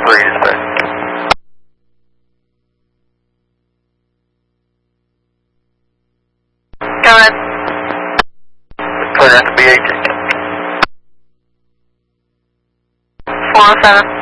3 dispatch. Go ahead. Clear at the BH. 407.